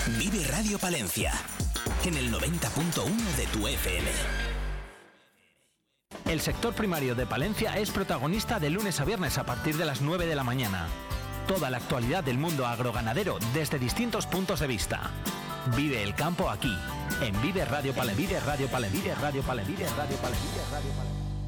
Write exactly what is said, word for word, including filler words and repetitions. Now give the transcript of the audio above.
Vive Radio Palencia, en el noventa punto uno de tu F M. El sector primario de Palencia es protagonista de lunes a viernes a partir de las nueve de la mañana. Toda la actualidad del mundo agroganadero desde distintos puntos de vista. Vive el campo aquí, en Vive Radio Palencia. Vive Radio Palencia. Vive Radio Palencia. Vive Radio Palencia. Vive Radio Palencia.